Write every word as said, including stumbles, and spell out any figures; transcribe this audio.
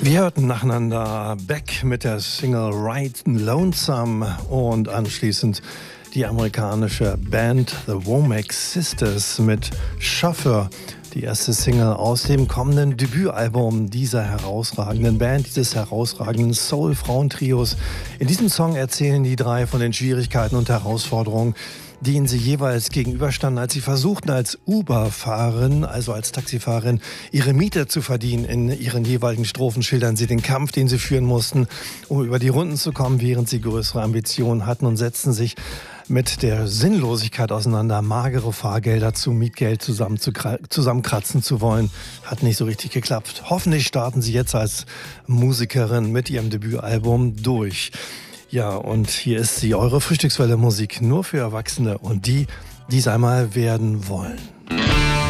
Wir hörten nacheinander Beck mit der Single Ride Lonesome und anschließend die amerikanische Band The Womack Sisters mit Chauffeur, die erste Single aus dem kommenden Debütalbum dieser herausragenden Band, dieses herausragenden Soul-Frauentrios. In diesem Song erzählen die drei von den Schwierigkeiten und Herausforderungen, denen sie jeweils gegenüberstanden, als sie versuchten, als Uber-Fahrerin, also als Taxifahrerin, ihre Miete zu verdienen. In ihren jeweiligen Strophen schildern sie den Kampf, den sie führen mussten, um über die Runden zu kommen, während sie größere Ambitionen hatten, und setzten sich mit der Sinnlosigkeit auseinander, magere Fahrgelder zu Mietgeld zusammen zu, zusammenkratzen zu wollen. Hat nicht so richtig geklappt. Hoffentlich starten sie jetzt als Musikerin mit ihrem Debütalbum durch. Ja, und hier ist sie, eure Frühstückswelle Musik nur für Erwachsene und die, die es einmal werden wollen.